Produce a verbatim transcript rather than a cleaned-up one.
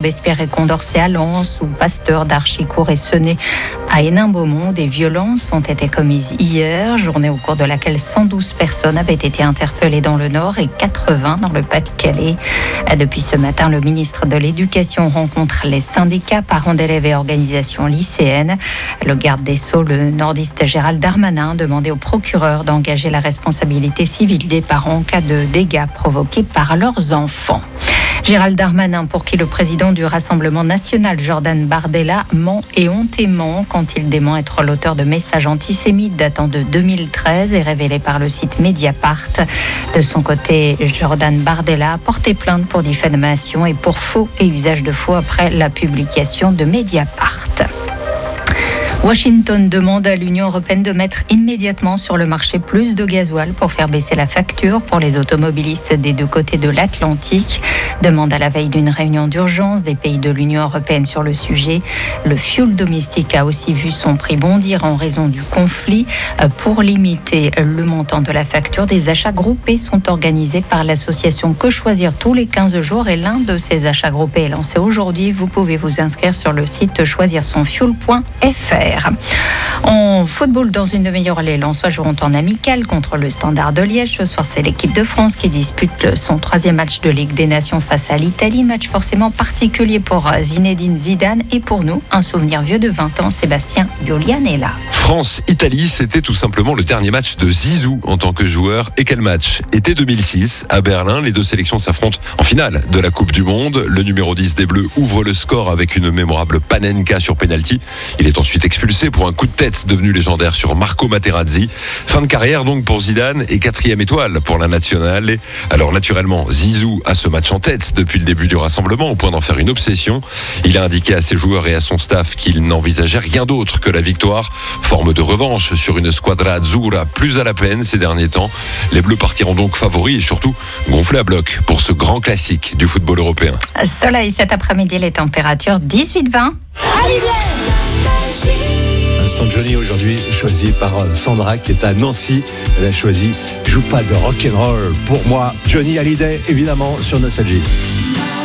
Robespierre et Condorcet à Lens ou Pasteur d'Archicourt et Senez à Hénin-Beaumont. Des violences ont été commises hier, journée au cours de laquelle cent douze personnes avaient été interpellées dans le Nord et quatre-vingts dans le Pas-de-Calais. Depuis ce matin, le ministre de l'Éducation rencontre les syndicats, parents d'élèves et organisations lycéennes. Le garde des Sceaux, le nordiste Gérald Darmanin, demandait au procureur d'engager la responsabilité civile des parents en cas de dégâts provoqués par leurs enfants. Gérald Darmanin, pour qui le président du Rassemblement national, Jordan Bardella, ment éhontément quand il dément être l'auteur de messages antisémites datant de deux mille treize et révélés par le site Mediapart. De son côté, Jordan Bardella a porté plainte pour diffamation et pour faux et usage de faux après la publication de Mediapart. Washington demande à l'Union européenne de mettre immédiatement sur le marché plus de gasoil pour faire baisser la facture pour les automobilistes des deux côtés de l'Atlantique. Demande à la veille d'une réunion d'urgence des pays de l'Union européenne sur le sujet. Le fioul domestique a aussi vu son prix bondir en raison du conflit. Pour limiter le montant de la facture, des achats groupés sont organisés par l'association Que Choisir tous les quinze jours et l'un de ces achats groupés est lancé aujourd'hui. Vous pouvez vous inscrire sur le site choisir son fuel point f r. En football, dans une demi-heure, les Lensois joueront en amical contre le Standard de Liège. Ce soir, c'est l'équipe de France qui dispute son troisième match de Ligue des Nations face à l'Italie. Match forcément particulier pour Zinedine Zidane et pour nous, un souvenir vieux de vingt ans, Sébastien Giulianella. France-Italie, c'était tout simplement le dernier match de Zizou en tant que joueur. Et quel match ? Été deux mille six, à Berlin, les deux sélections s'affrontent en finale de la Coupe du Monde. Le numéro dix des Bleus ouvre le score avec une mémorable Panenka sur penalty. Il est ensuite expulsé pour un coup de tête devenu légendaire sur Marco Materazzi. Fin de carrière donc pour Zidane et quatrième étoile pour la nationale. Et alors naturellement, Zizou a ce match en tête depuis le début du rassemblement au point d'en faire une obsession. Il a indiqué à ses joueurs et à son staff qu'il n'envisageait rien d'autre que la victoire. Forme de revanche sur une squadra azzurra plus à la peine ces derniers temps. Les Bleus partiront donc favoris et surtout gonflés à bloc pour ce grand classique du football européen. Soleil cet après-midi, les températures dix-huit vingt. Instant Johnny aujourd'hui choisi par Sandra qui est à Nancy. Elle a choisi Joue pas de rock'n'roll pour moi. Johnny Hallyday évidemment sur Nostalgie.